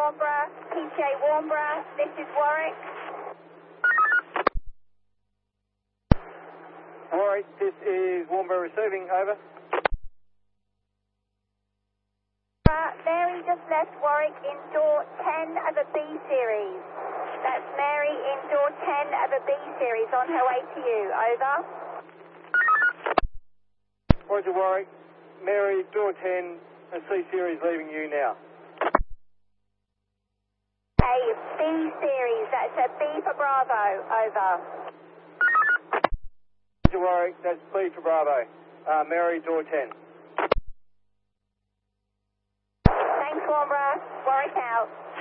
Warnborough, PTA Warnborough, this is Warwick. Warwick, this is Warnborough receiving, over. Mary just left Warwick in door 10 of a B series. That's Mary in door 10 of a B series on her way to you, over. Roger, Warwick. Mary, door 10, a C series leaving you now. A B series, that's a B for Bravo, over. Roger, Warwick, that's B for Bravo. Mary, door 10. Thanks, Warnborough. Warwick out.